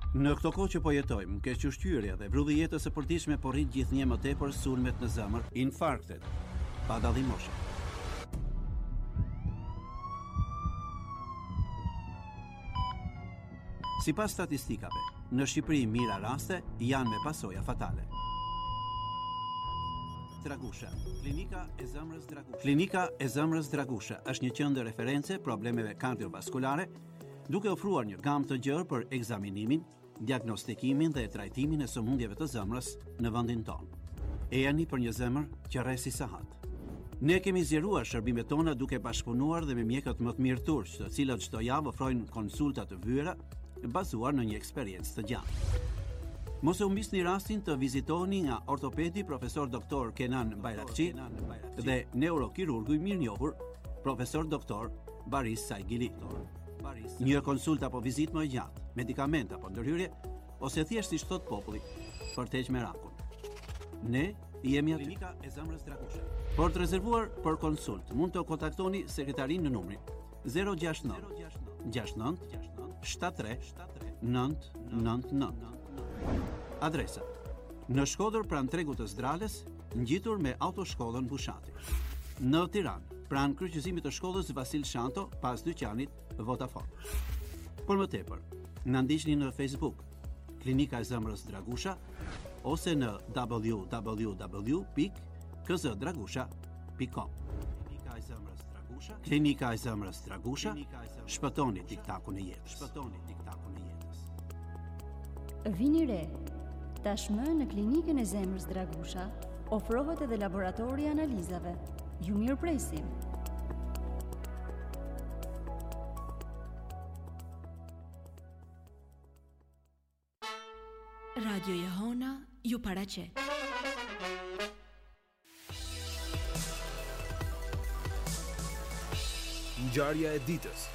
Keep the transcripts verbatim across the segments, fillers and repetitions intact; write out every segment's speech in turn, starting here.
Në këto kohë që po jetojmë, kequshqyrja dhe vrulli i jetës së përditshme po rrit gjithnjë më tepër sulmet në zemër, infarktet, pa dallim moshe. Sipas statistikave, në Shqipëri mira raste janë me pasoja fatale. Dragusha, klinika e zemrës Dragusha. Klinika e zemrës Dragusha është një qendër reference problemeve kardiovaskulare, duke ofruar një gamë të gjerë për ekzaminimin, diagnostikimin dhe trajtimin e sëmundjeve të zemrës në vendin tonë. E jani për një zemër që rresi sahat. Ne kemi zgjeruar shërbimet tona duke bashkëpunuar dhe me mjekët më të mirë turq, të cilët çdo javë ofrojnë konsulta të vëra bazuar në një eksperiencë të gjatë. Mos e humbisni rastin të vizitoni nga ortopedi profesor doktor Kenan Bayrakçi dhe neurokirurgu i mirënjohur profesor doktor Baris Saigili. Një konsulta apo vizitë më e gjatë, medikament apo ndërhyrje, ose thjesht siç thot populli, për të heqë merakun. Ne jemi aty. Klinika e zemrës Dragusha. Për të rezervuar për konsult, mund të kontaktoni sekretarin në numrin zero gjasht nëntë gjasht nëntë shtatëdhjetë tre nëntë nëntë nëntë. Adresa: në Shkodër pranë Tregut të Zdrales, ngjitur me autoshkollën Bushati. Në Tiranë, pranë kryqëzimit të shkollës Vasil Shanto, pas dyqanit Vodafone. Por më tepër, na ndiqni në Facebook, Klinika e zemrës Dragusha, ose në w w w pikë k z dragusha pikë com. Klinika e zemrës Dragusha, Klinika e zemrës Dragusha, shpëtoni tiktakun e jetës. Shpëtoni tiktakun e jetës. Vini re. Tashmë në Klinikën e zemrës Dragusha ofrohet edhe laboratori i analizave. Ju mirëpresim. Radio Jehona ju paraqet. Ngjarja e ditës.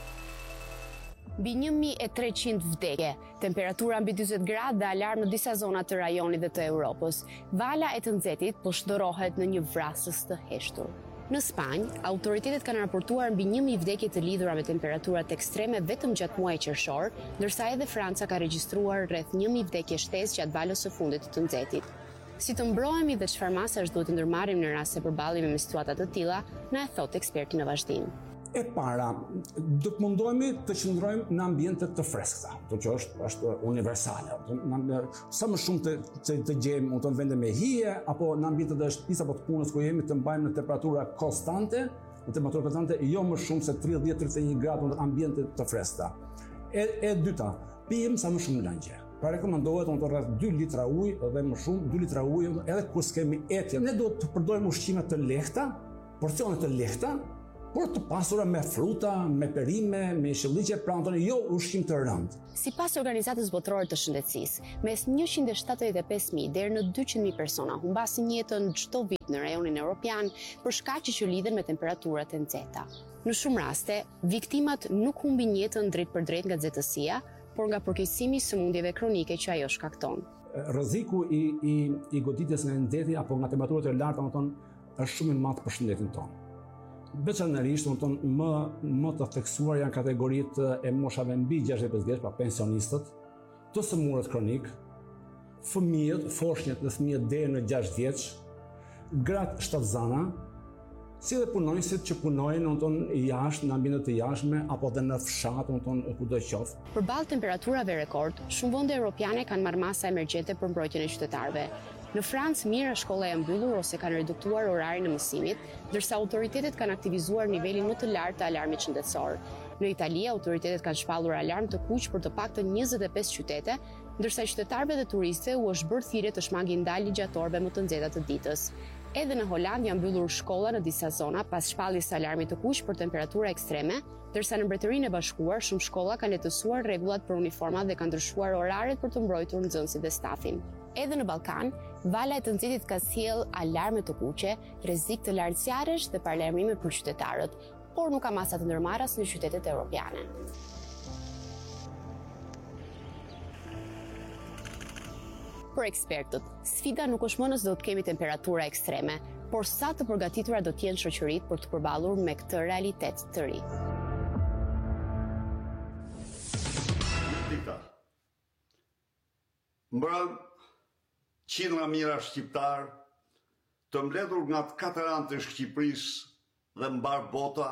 Mbi një mijë e treqind vdekje, temperatura mbi dyzet gradë dhe alarm në disa zona të rajonit dhe të Europës. Vala e të nxehtit po shndërrohet në një vrasës të heshtur. Në Spanjë, autoritetet kanë raportuar mbi një mijë vdekje të lidhura me temperaturat ekstreme vetëm gjatë muajit qershor, ndërsa edhe Franca ka regjistruar rreth një mijë vdekje shtesë gjatë valës së fundit të nxehtit. Si të mbrohemi dhe çfarë masash duhet të ndërmarrim në rast se përballemi me situata të tilla, na e thot eksperti në vazhdim. E para, do të mundohemi të qëndrojmë në ambiente të freskëta, do që është, është universale. Sa më shumë të, të, të gjejmë në vende me hije, apo në ambiente të shtëpisë apo të punës ku jemi të mbajmë në temperatura konstante, në temperatura konstante, jo më shumë se tridhjetë deri në tridhjetë e një gradë në ambiente të freskëta. E, e dyta, pijmë sa më shumë lëngje. Pra rekomandohet të rreth dy litra ujë dhe më shumë, dy litra ujë edhe kur s'kemi etje. Ne do të përdorim ushqime të lehta, porcione të lehta, por të pasura me fruta, me perime, me shëlliqe, pra në jo ushqim të rëndë. Sipas Organizatës Botërore të Shëndetësisë, mes njëqind e shtatëdhjetë e pesë mijë deri në dyqind mijë persona humbasin jetën çdo vit në rajonin evropian për shkaqe që lidhen me temperaturat e nxehta. Në shumë raste, viktimat nuk humbin jetën drejt për drejt nga nxehtësia, por nga përkeqësimi i sëmundjeve kronike që ajo shkakton. Rreziku i i i goditjes nga nxehti apo nga temperaturat e larta, domethënë, është shumë i madh për shëndetin tonë. Veçanërisht, domethënë, më më të theksuar janë kategoritë e moshave mbi gjashtëdhjetë e pesë vjeç, pra pensionistët, të sëmurët kronik, fëmijët, foshnjët dhe fëmijët deri në gjashtë vjeç, gratë shtatzana, si dhe punonjësit që punojnë domethënë jashtë, në ambiente të jashtme apo dhe në fshat, domethënë kudo qoftë. Përballë temperaturave rekord, shumë vende europiane kanë marrë masa emergjente për mbrojtjen e qytetarëve. Në Francë, mira shkolla e mbyllur ose kanë reduktuar orarin e mësimit, ndërsa autoritetet kanë aktivizuar nivelin më të lartë të alarmit shëndetësor. Në Itali, autoritetet kanë shpallur alarm të kuq për të paktën njëzet e pesë qytete, ndërsa qytetarëve dhe turistëve u është bërë thirrje të shmangin dalë ligjatorëve më të nxehta të ditës. Edhe në Holand janë mbyllur shkolla në disa zona pas shpalljes së alarmit të kuq për temperatura ekstreme, ndërsa në Mbretërinë e Bashkuar shumë shkolla kanë lehtësuar rregullat për uniformat dhe kanë ndryshuar oraret për të mbrojtur nxënësit dhe stafin. Edhe në Ballkan, vala e të nxehtit ka sjell alarme të kuqe, rrezik të lartë zjarresh dhe paralajmërime për qytetarët, por nuk ka masa të ndërmarras në qytetet evropiane. Për ekspertët, sfida nuk është më nëse do të kemi temperatura ekstreme, por sa të përgatitura do të jenë shoqëritë për të përballur me këtë realitet të ri. Dikta. Mbrëm, qindra mijëra shqiptar të mbledhur nga të katër anë të Shqipërisë dhe mbar bota,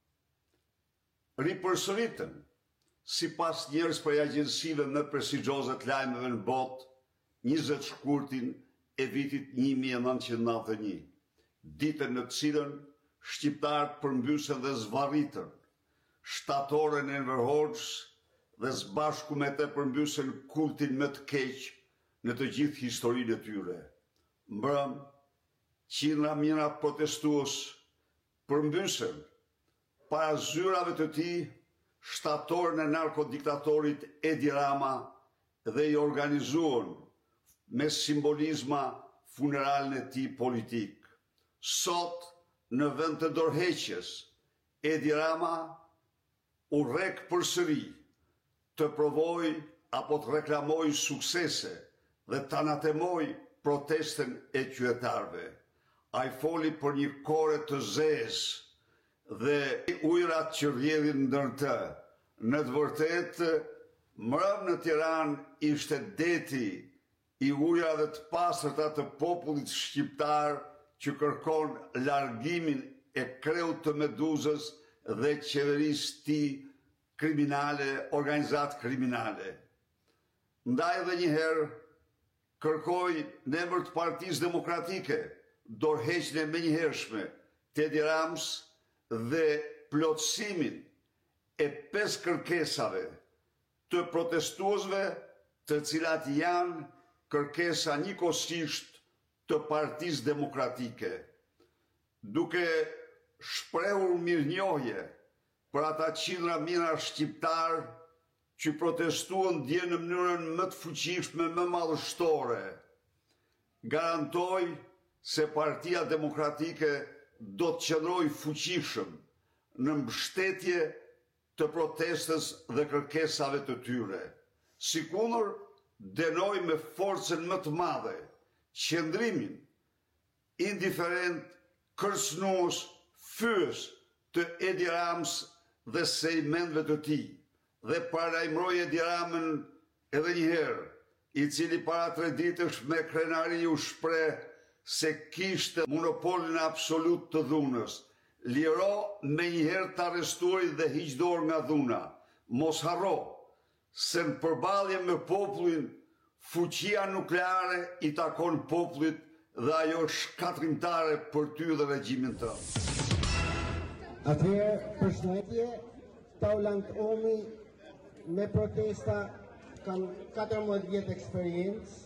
ripërsëritën sipas njërës prej agjensive më prestigjioze të lajmeve në botë, njëzet shkurtin e vitit një mijë e nëntëqind e nëntëdhjetë e një, ditën në të cilën shqiptarët përmbysen dhe zvarritën shtatorën e Enver Hoxhës dhe sbashku me të përmbysen kultin më të keq në të gjithë historinë e tyre. Mbrëm, qindra mijëra protestues përmbysen para zyrave të tij shtatorën e narkodiktatorit Edi Rama dhe i organizuan me simbolizma funeralin e tij politik. Sot, në vend të dorëheqjes, Edi Rama u rrek përsëri të provoj apo të reklamoj suksese dhe të anatemoj protesten e qytetarëve. Ai foli për një kore të zezë dhe ujërat që rrjedhin ndër të. Në të vërtetë, mbrëm në Tiranë ishte deti i ujërave të pastërta të popullit shqiptar që kërkon largimin e kreut të Meduzës dhe qeverisë të tij kriminale, organizatë kriminale. Ndaj edhe një herë kërkoj në emër të Partisë Demokratike dorëheqjen e menjëhershme të Edi Ramës dhe plotësimin e pesë kërkesave të protestuesve, të cilat janë kërkesa njëkohësisht të Partisë Demokratike, duke shprehur mirënjohje për ata qindra mijëra shqiptar që protestuan dje në mënyrën më të fuqishme, më madhështore. Garantoj se Partia Demokratike do të qëndrojë fuqishëm në mbështetje të protestës dhe kërkesave të tyre. Sikundër, dënoj me forcën më të madhe qëndrimin indiferent, kërcënues, fyes të Edi Ramës dhe sejmenve të tij, dhe paralajmëroj Edi Ramën edhe një herë, i cili para tre ditësh me krenari u shpreh se kishte monopolin absolut të dhunës. Liro me njëherë të arrestuarit dhe hiq dorë nga dhuna. Mos harro se në përballje me popullin, fuqia nukleare i takon popullit dhe ajo shkatrimtare për ty dhe regjimin tënd. Atëherë, përshëndetje, Taulant Omi me protesta kanë katërmbëdhjetë vjet eksperiencë.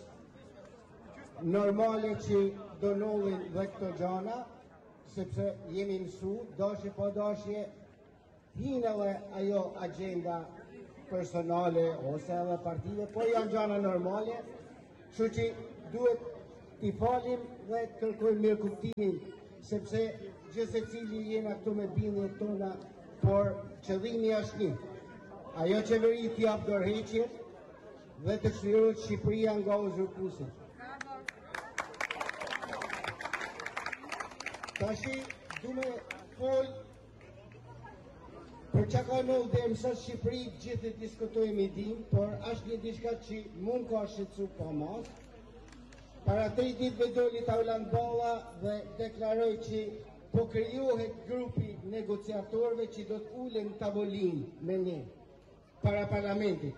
Normale që do nollin dhe këto gjana, sepse jemi mësu, dashje po dashje, hinë edhe ajo agenda personale ose edhe partive, po janë gjana normale, kështu që duhet t'i falim dhe të kërkojmë mirë kuptimin, sepse gjithë se cili jena këtu me bindjet tona, por qëllimi është një. Ajo qeveri t'jap dorëheqje dhe të çlirohet Shqipëria nga uzurpuesit. Tashi du me fol për çka ka ndodhur deri më sot Shqipëri, gjithë e diskutojmë i dim, por është një diçka që mund ka shqetësu pa mas. Para tre ditëve doli Taulant Balla dhe deklaroi që po krijohet grupi negociatorëve që do të ulen në tavolinë me ne para parlamentit.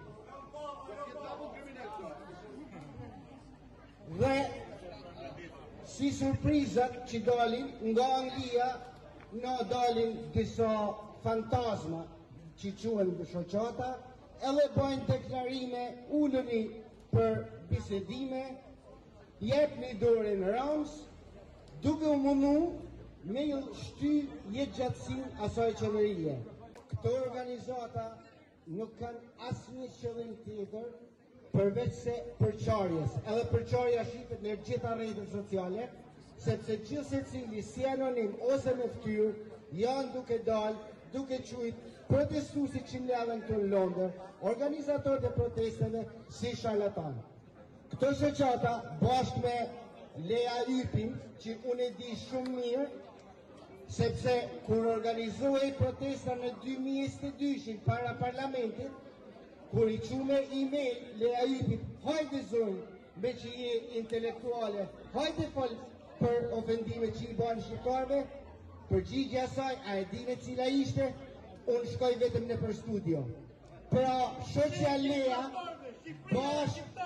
Dhe si surprizat që dalin nga Anglia, na dalin disa fantazma që quhen shoqata, edhe bëjnë deklarime, uleni për bisedime, jepni dorën Rams, duke u mundu me ju shty jetë gjatësin asaj qeverie. Këto organizata nuk kanë asnjë qëllim tjetër përveç se përçarjes. Edhe përçarja shifet në gjitha rrjetet sociale, sepse gjithë secili si anonim ose me ftyrë janë duke dalë, duke qujt protestuesit që mbledhen këtu në Londër, organizatorët e protesteve si sharlatan. Këto shoqata bashkë me Lea Ypin, që unë e di shumë mirë, sepse kur organizohej protesta në dy mijë e njëzet e dy para parlamentit, kur i qume e-mail le ajipit, hajde zonë, me që je intelektuale, hajde fol për ofendime që i banë shqiptarve, përgjigja saj, a e dine cila ishte, unë shkoj vetëm në për studio. Pra, shoqja Lea, bashkë,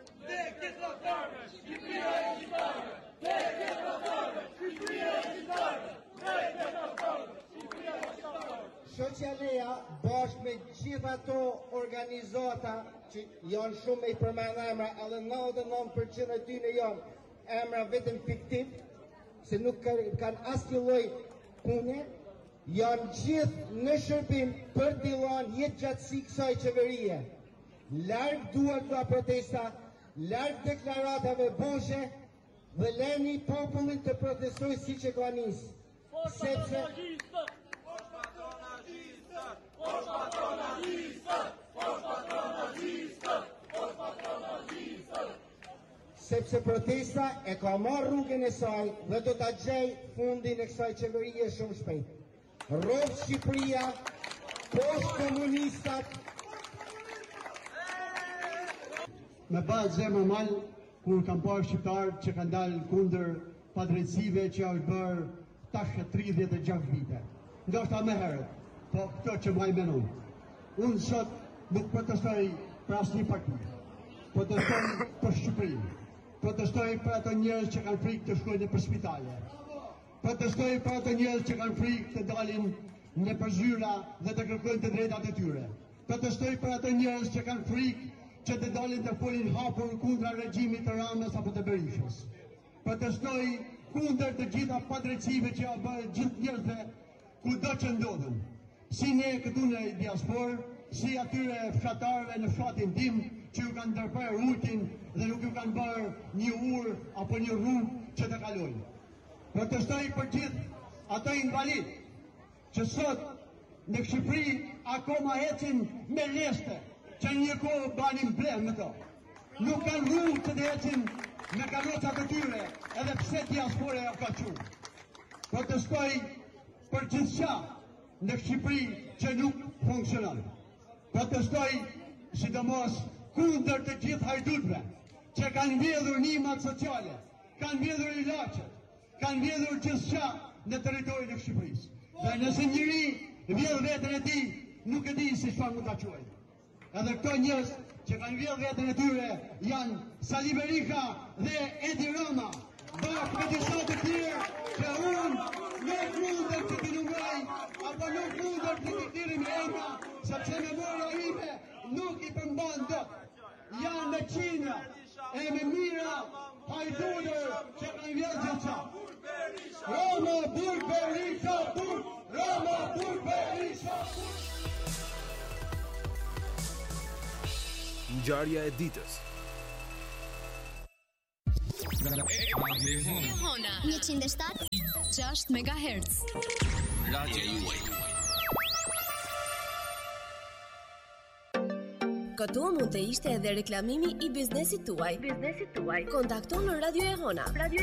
shoqja Lea, bashkë me gjitha ato organizata që janë shumë me i përmend emra, edhe nëntëdhjetë e nëntë përqind e tyre janë emra vetëm fiktiv, se nuk kanë asnjë lloj pune, janë gjithë në shërbim për Dillan jetë gjatësi kësaj qeverie. Larg duar këta protesta, larg deklaratave boshe, dhe leni popullit të protestoj si që ka nisë. Sepse sepse protesta e ka marrë rrugën e saj dhe do ta gjej fundin e kësaj qeverie shumë shpejt. Rrofë Shqipëria, poshtë komunistat. Me bazë zemër mal, kur kam parë shqiptarë që kanë dalë kundër padrejtësive që janë bërë tash tridhjetë e gjashtë vite. Ndoshta më herët, po këto që më menon. Unë sot nuk protestoj për asnjë parti. Protestoj për Shqipërinë. Protestoj për ato njerëz që kanë frikë të shkojnë për spitale. Protestoj për ato njerëz që kanë frikë të dalin në përzyra dhe të kërkojnë të drejtat e tyre. Protestoj për ato njerëz që kanë frikë që të dalin të folin hapur kundra regjimit të Ramës apo të Berishës. Protestoj kundër të gjitha padrejtësive që janë bërë gjithë njerëzve kudo që ndodhen. Si ne këtu në diasporë, si atyre fshatarëve në fshatin tim që ju kanë ndërprerë ujtin dhe nuk ju kanë bërë një urë apo një rrugë që të kalojnë. Protestoj për gjithë ato invalid që sot në Shqipëri akoma ecin me leste që një kohë banin blem me to. Nuk kanë rrugë që të ecin me karrocat të tyre edhe pse diaspora ja ka qenë. Protestoj për gjithçka në Shqipëri që nuk funksionon. Protestoj sidomos kundër të gjithë hajdutëve që kanë mbledhur nimat sociale, kanë mbledhur ilaçet, kanë mbledhur gjithçka në territorin e Shqipërisë. Dhe nëse njëri vjedh veten e tij, nuk e di si çfarë mund ta quajë. Edhe këto njerëz që kanë vjedh veten e tyre janë Sali Berisha dhe Edi Rama, bashkë me disa të tjerë që unë nuk mundem të t'i numroj, apo nuk mundem të t'i thirrë me emra, sepse memoria ime nuk i përmban dot. Janë me qindra e me mira hajdutër që kanë vjedhur gjithçka. Rama, Burg, Berisha, Burg, Rama, Burg, Berisha. Ngjarja e ditës. Hona njëqind e shtatë e gjashtë megahertz. Radio juaj. Këtu mund të ishte edhe reklamimi i biznesit tuaj. Biznesit tuaj. Kontakto në Radio e Hona. Radio